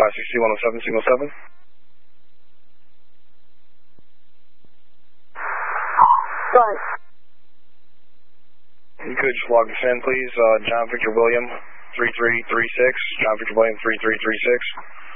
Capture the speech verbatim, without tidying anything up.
five six two one oh seven, signal seven. Right. You could just log us in, please. Uh, John Victor William, three three three six. John Victor William, three three three six.